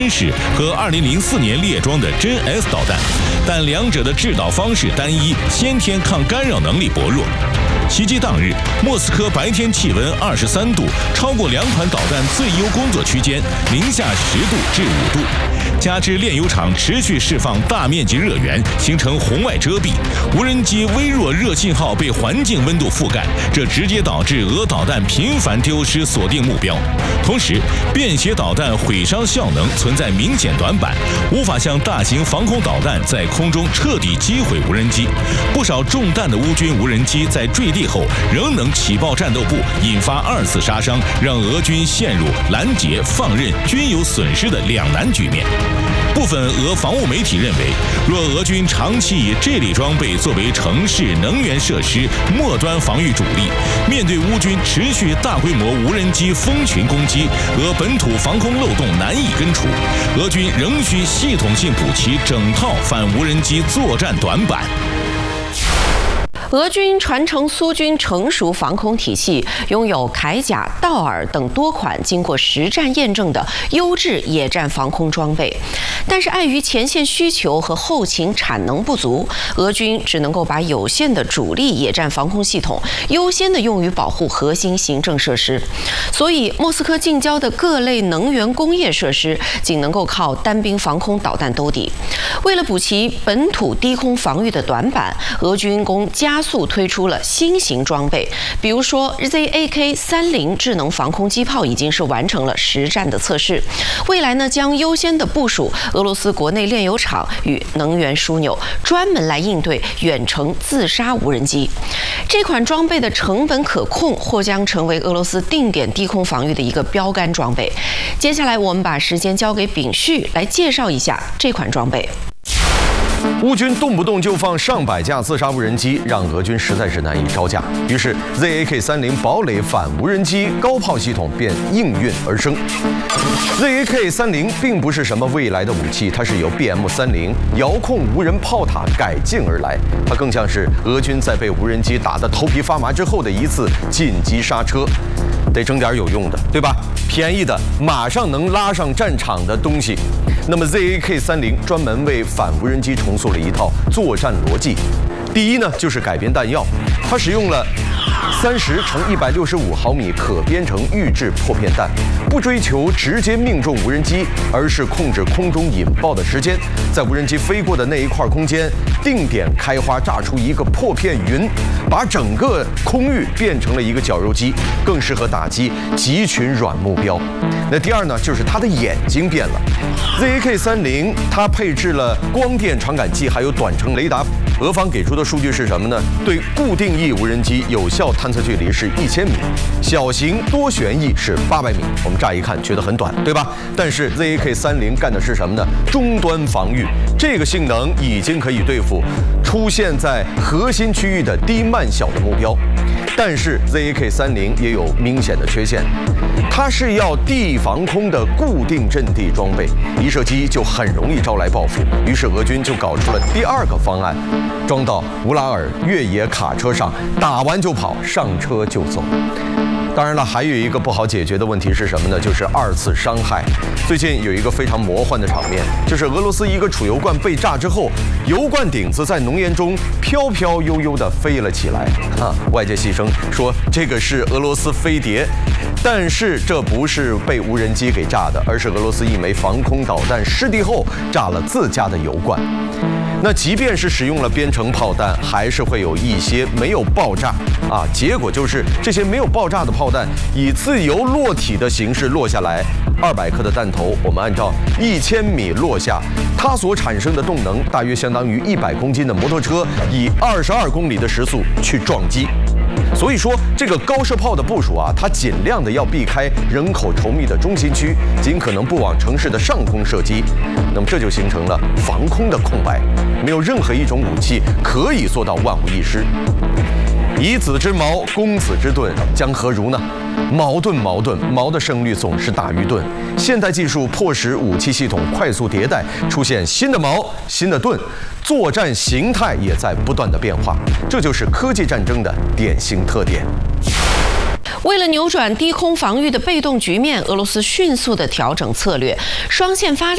式和2004年列装的真 S 导弹，但两者的制导方式单一，先天抗干扰能力薄弱。袭击当日，莫斯科白天气温23度，超过两款导弹最优工作区间零下10度至5度，加之炼油厂持续释放大面积热源，形成红外遮蔽，无人机微弱热信号被环境温度覆盖，这直接导致俄导弹频繁丢失锁定目标。同时，便携导弹毁伤效能存在明显短板，无法像大型防空导弹在空中彻底击毁无人机。不少中弹的乌军无人机在坠地后仍能起爆战斗部，引发2次杀伤，让俄军陷入拦截、放任均有损失的两难局面。部分俄防务媒体认为，若俄军长期以这类装备作为城市、能源设施末端防御主力，面对乌军持续大规模无人机蜂群攻击，俄本土防空漏洞难以根除，俄军仍需系统性补齐整套反无人机作战短板。 俄军传承苏军成熟防空体系，拥有铠甲、道尔等多款经过实战验证的优质野战防空装备。但是碍于前线需求和后勤产能不足，俄军只能够把有限的主力野战防空系统优先的用于保护核心行政设施。所以，莫斯科近郊的各类能源工业设施仅能够靠单兵防空导弹兜底。为了补齐本土低空防御的短板，俄军攻加速推出了新型装备，比如说 ZAK-30智能防空机炮已经是完成了实战的测试，未来呢将优先的部署俄罗斯国内炼油厂与能源枢纽，专门来应对远程自杀无人机。这款装备的成本可控，或将成为俄罗斯定点低空防御的一个标杆装备。接下来我们把时间交给秉旭来介绍一下这款装备。 乌军动不动就放上百架自杀无人机，让俄军实在是难以招架。于是 ZAK-30堡垒反无人机高炮系统便应运而生。ZAK-30并不是什么未来的武器，它是由 BM-30遥控无人炮塔改进而来，它更像是俄军在被无人机打得头皮发麻之后的一次紧急刹车。得整点有用的，对吧？便宜的，马上能拉上战场的东西。那么 ZAK-30专门为反无人机重塑了一套作战逻辑。第一呢，就是改编弹药，它使用了30×165毫米可编程预制破片弹，不追求直接命中无人机，而是控制空中引爆的时间，在无人机飞过的那一块空间定点开花，炸出一个破片云，把整个空域变成了一个绞肉机，更适合打击集群软目标。那第二呢，就是它的眼睛变了。ZAK-30它配置了光电传感器，还有短程雷达。俄方给出的数据是什么呢？对固定翼无人机有效探测距离是1000米，小型多旋翼是800米。我们乍一看觉得很短，对吧？但是 ZAK-30干的是什么呢？终端防御，这个性能已经可以对付出现在核心区域的低慢小的目标。但是 ZAK-30也有明显的缺陷，它是要地防空的固定阵地装备，一射击就很容易招来报复。于是俄军就搞出了第二个方案，装到乌拉尔越野卡车上，打完就跑，上车就走。当然了，还有一个不好解决的问题是什么呢？就是2次伤害。最近有一个非常魔幻的场面，就是俄罗斯一个储油罐被炸之后，油罐顶子在浓烟中飘飘悠悠地飞了起来。外界戏称说这个是俄罗斯飞碟，但是这不是被无人机给炸的，而是俄罗斯一枚防空导弹失地后炸了自家的油罐。那即便是使用了编程炮弹，还是会有一些没有爆炸啊。结果就是这些没有爆炸的炮弹以自由落体的形式落下来，200克的弹头，我们按照1000米落下，它所产生的动能大约相当于100公斤的摩托车以22公里的时速去撞击。所以说，这个高射炮的部署啊，它尽量的要避开人口稠密的中心区，尽可能不往城市的上空射击。那么这就形成了防空的空白，没有任何一种武器可以做到万无一失。以子之矛攻子之盾，将何如呢？矛的胜率总是大于盾。现代技术迫使武器系统快速迭代，出现新的矛、新的盾，作战形态也在不断的变化，这就是科技战争的典型特点。 为了扭转低空防御的被动局面，俄罗斯迅速地调整策略，双线发力。